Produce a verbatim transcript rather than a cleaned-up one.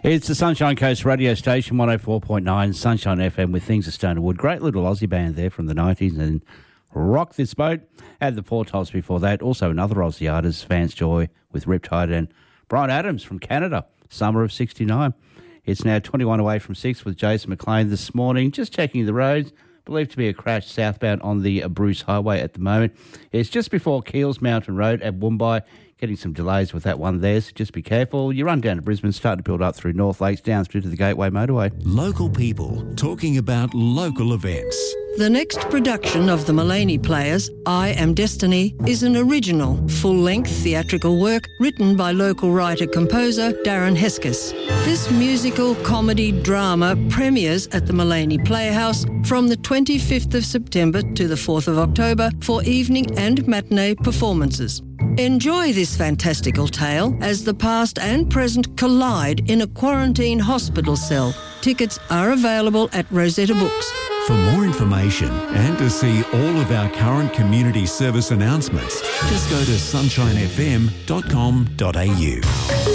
It's the Sunshine Coast radio station, one oh four point nine, Sunshine F M with Things of Stone and Wood. Great little Aussie band there from the nineties and Rock This Boat. Had the Portols before that. Also another Aussie artist, Vance Joy with Riptide, and Brian Adams from Canada, Summer of sixty-nine. It's now twenty-one away from six with Jason McLean this morning. Just checking the roads. Believed to be a crash southbound on the Bruce Highway at the moment. It's just before Keels Mountain Road at Woombye. Getting some delays with that one there, so just be careful. You run down to Brisbane, start to build up through North Lakes, down through to the Gateway Motorway. Local people talking about local events. The next production of the Mulaney Players, I Am Destiny, is an original, full-length theatrical work written by local writer-composer Darren Hesketh. This musical comedy drama premieres at the Mulaney Playhouse from the twenty-fifth of September to the fourth of October for evening and matinee performances. Enjoy this fantastical tale as the past and present collide in a quarantine hospital cell. Tickets are available at Rosetta Books. For more information and to see all of our current community service announcements, just go to sunshine f m dot com dot a u.